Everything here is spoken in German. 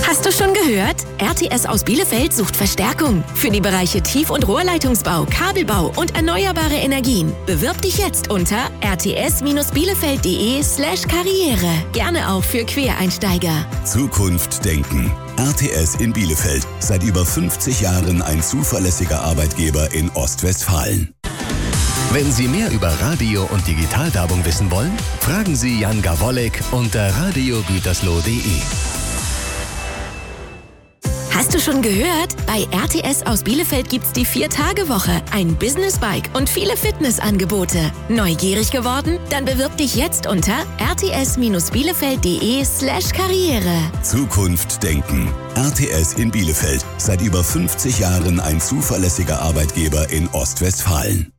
Hast du schon gehört? RTS aus Bielefeld sucht Verstärkung für die Bereiche Tief- und Rohrleitungsbau, Kabelbau und erneuerbare Energien. Bewirb dich jetzt unter rts-bielefeld.de/karriere. Gerne auch für Quereinsteiger. Zukunft denken. RTS in Bielefeld. Seit über 50 Jahren ein zuverlässiger Arbeitgeber in Ostwestfalen. Wenn Sie mehr über Radio- und Digitalwerbung wissen wollen, fragen Sie Jan Gawolek unter radiogütersloh.de. Hast du schon gehört? Bei RTS aus Bielefeld gibt's die 4-Tage-Woche, ein Business-Bike und viele Fitnessangebote. Neugierig geworden? Dann bewirb dich jetzt unter rts-bielefeld.de/karriere. Zukunft denken. RTS in Bielefeld. Seit über 50 Jahren ein zuverlässiger Arbeitgeber in Ostwestfalen.